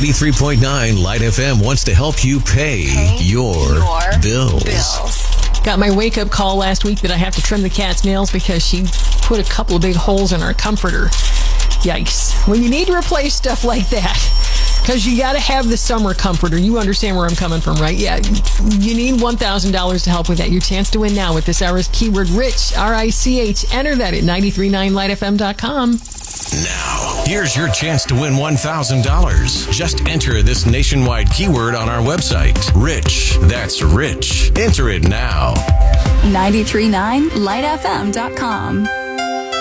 93.9 Light FM wants to help you pay your bills. Got my wake-up call last week that I have to trim the cat's nails because she put a couple of big holes in our comforter. Yikes. Well, you need to replace stuff like that because you got to have the summer comforter. You understand where I'm coming from, right? Yeah, you need $1,000 to help with that. Your chance to win now with this hour's keyword RICH, R-I-C-H. Enter that at 939lightfm.com. Now, here's your chance to win $1,000. Just enter this nationwide keyword on our website. RICH. That's RICH. Enter it now. 939lightfm.com.